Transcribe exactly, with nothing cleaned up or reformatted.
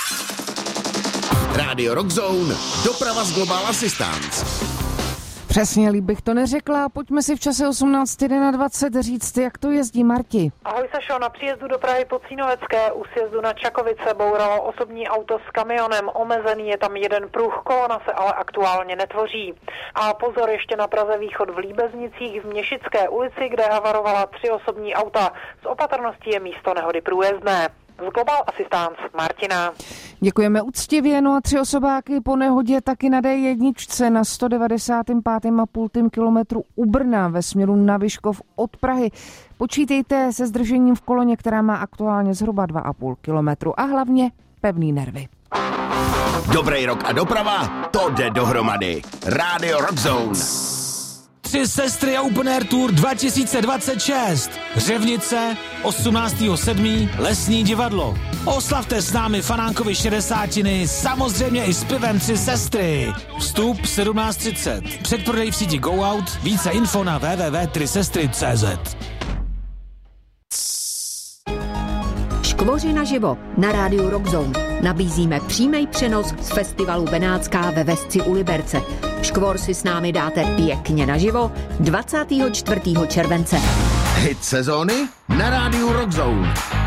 Rádio Rockzone, doprava z Global Assistance. Přesně, líp bych to neřekla. Pojďme si v čase osmnáct dvacet říct, jak to jezdí, Marti. Ahoj Sašo, na příjezdu do Prahy po Cínovecké u sjezdu na Čakovice bouralo osobní auto s kamionem. Omezený je tam jeden pruh, kolona se ale aktuálně netvoří. A pozor ještě na Praze východ v Líbeznicích v Měšické ulici, kde havarovala tři osobní auta. S opatrností je místo nehody průjezdné. Z Global Assistance Martina. Děkujeme úctivě, no a tři osobáky po nehodě taky na dé jedna na sto devadesát pět celá pět kilometru u Brna ve směru na Vyškov od Prahy. Počítejte se zdržením v koloně, která má aktuálně zhruba dva a půl kilometru a hlavně pevný nervy. Dobrý rok a doprava, to jde dohromady. Rádio Rockzone. Tři sestry a Open Air Tour dva tisíce dvacet šest. Řevnice, osmnáctého sedmého Lesní divadlo. Oslavte s námi fanánkovi šedesátiny, samozřejmě i s pivem Tři sestry. Vstup sedmnáct třicet. Předprodej v síti Go Out. Více info na w w w tečka tři sestry tečka cé zet. Škvoři naživo na rádiu Rockzone. Nabízíme přímý přenos z festivalu Benátská ve Vesci u Liberce. Škvor si s námi dáte pěkně naživo dvacátého čtvrtého července. Hit sezóny na rádiu Rockzone.